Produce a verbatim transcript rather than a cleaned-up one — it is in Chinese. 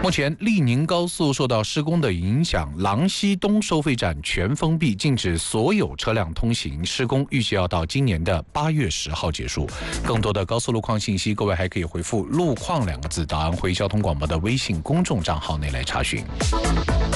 目前，利宁高速受到施工的影响，郎溪东收费站全封闭，禁止所有车辆通行。施工预计要到今年的八月十号结束。更多的高速路况信息，各位还可以回复“路况”两个字到安徽交通广播的微信公众账号内来查询。